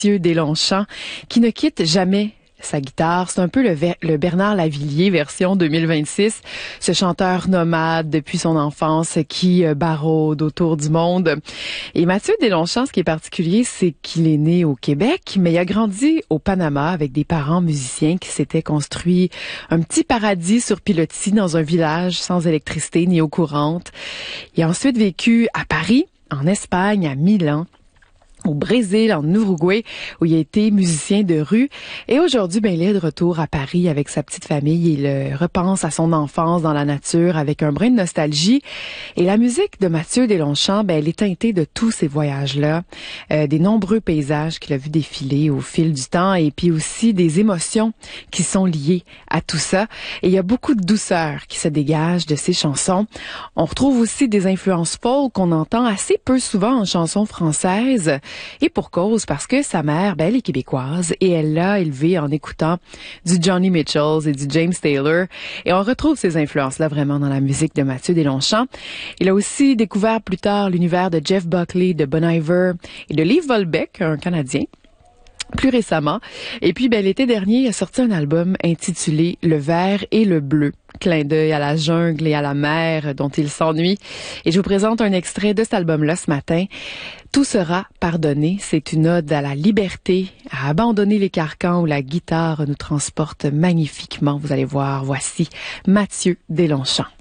Mathieu Deslongchamps, qui ne quitte jamais sa guitare. C'est un peu le Bernard Lavilliers version 2026, ce chanteur nomade depuis son enfance qui baraude autour du monde. Et Mathieu Deslongchamps, ce qui est particulier, c'est qu'il est né au Québec, mais il a grandi au Panama avec des parents musiciens qui s'étaient construits un petit paradis sur pilotis dans un village sans électricité ni eau courante. Il a ensuite vécu à Paris, en Espagne, à Milan, au Brésil, en Uruguay, où il a été musicien de rue. Et aujourd'hui, il est de retour à Paris avec sa petite famille. Il repense à son enfance dans la nature avec un brin de nostalgie. Et la musique de Mathieu Deslongchamps, elle est teintée de tous ces voyages-là, des nombreux paysages qu'il a vu défiler au fil du temps et puis aussi des émotions qui sont liées à tout ça. Et il y a beaucoup de douceur qui se dégage de ses chansons. On retrouve aussi des influences folk qu'on entend assez peu souvent en chansons françaises. Et pour cause, parce que sa mère, elle est québécoise et elle l'a élevée en écoutant du Johnny Mitchell et du James Taylor. Et on retrouve ces influences-là vraiment dans la musique de Mathieu Deslongchamps. Il a aussi découvert plus tard l'univers de Jeff Buckley, de Bon Iver et de Leif Volbeck, un Canadien, plus récemment. Et puis, l'été dernier, il a sorti un album intitulé Le vert et le bleu. Clin d'œil à la jungle et à la mer dont il s'ennuie. Et je vous présente un extrait de cet album-là ce matin. Tout sera pardonné. C'est une ode à la liberté, à abandonner les carcans où la guitare nous transporte magnifiquement. Vous allez voir, voici Mathieu Deslongchamps.